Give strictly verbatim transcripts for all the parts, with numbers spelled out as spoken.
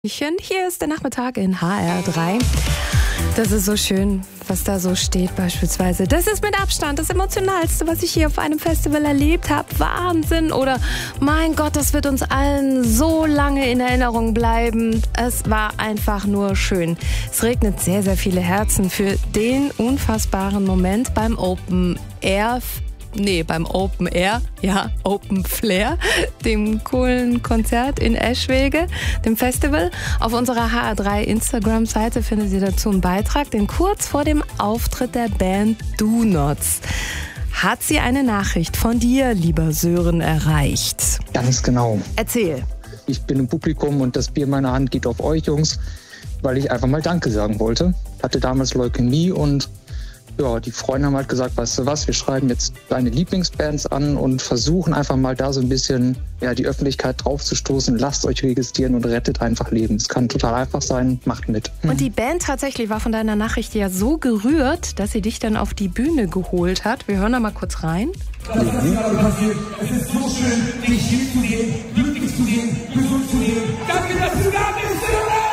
Hier ist der Nachmittag in H R drei. Das ist so schön, was da so steht beispielsweise. Das ist mit Abstand das Emotionalste, was ich hier auf einem Festival erlebt habe. Wahnsinn. Oder mein Gott, das wird uns allen so lange in Erinnerung bleiben. Es war einfach nur schön. Es regnet sehr, sehr viele Herzen für den unfassbaren Moment beim Open Air Nee, beim Open Air, ja, Open Flair, dem coolen Konzert in Eschwege, dem Festival. Auf unserer H R drei Instagram-Seite findet ihr dazu einen Beitrag, denn kurz vor dem Auftritt der Band Do Nots hat sie eine Nachricht von dir, lieber Sören, erreicht. Ganz genau. Erzähl. Ich bin im Publikum und das Bier in meiner Hand geht auf euch, Jungs, weil ich einfach mal Danke sagen wollte. Hatte damals Leukämie und ja, die Freunde haben halt gesagt, weißt du was, wir schreiben jetzt deine Lieblingsbands an und versuchen einfach mal da so ein bisschen ja, die Öffentlichkeit draufzustoßen. Lasst euch registrieren und rettet einfach Leben. Es kann total einfach sein, macht mit. Und die Band tatsächlich war von deiner Nachricht ja so gerührt, dass sie dich dann auf die Bühne geholt hat. Wir hören da mal kurz rein. Das ist gerade passiert. Es ist so schön, dich hier zu sehen, glücklich zu sehen, gesund zu sehen. Danke, dass du da bist, Sören!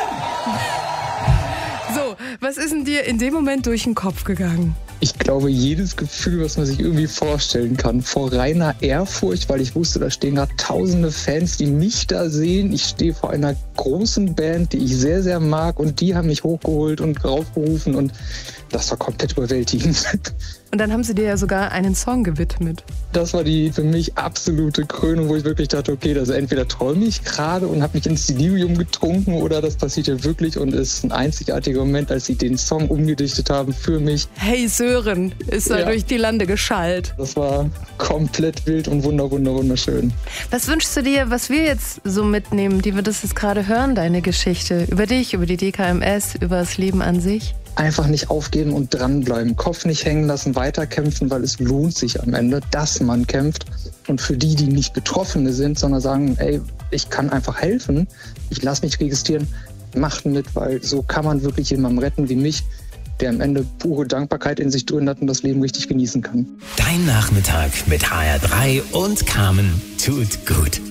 So, was ist denn dir in dem Moment durch den Kopf gegangen? Ich glaube, jedes Gefühl, was man sich irgendwie vorstellen kann, vor reiner Ehrfurcht, weil ich wusste, da stehen gerade tausende Fans, die mich da sehen. Ich stehe vor einer großen Band, die ich sehr, sehr mag und die haben mich hochgeholt und raufgerufen und das war komplett überwältigend. Und dann haben sie dir ja sogar einen Song gewidmet. Das war die für mich absolute Krönung, wo ich wirklich dachte, okay, also entweder träume ich gerade und habe mich ins Delirium getrunken oder das passiert ja wirklich und ist ein einzigartiger Moment, als sie den Song umgedichtet haben für mich. Hey Sören, ist da Ja. durch die Lande geschallt. Das war komplett wild und wunder, wunder, wunderschön. Was wünschst du dir, was wir jetzt so mitnehmen, die wir das jetzt gerade hören, deine Geschichte? Über dich, über die D K M S, über das Leben an sich? Einfach nicht aufgeben und dranbleiben. Kopf nicht hängen lassen, weiterkämpfen, weil es lohnt sich am Ende, dass man kämpft. Und für die, die nicht Betroffene sind, sondern sagen, ey, ich kann einfach helfen, ich lasse mich registrieren, macht mit, weil so kann man wirklich jemanden retten wie mich, der am Ende pure Dankbarkeit in sich drin hat und das Leben richtig genießen kann. Dein Nachmittag mit H R drei und Carmen tut gut.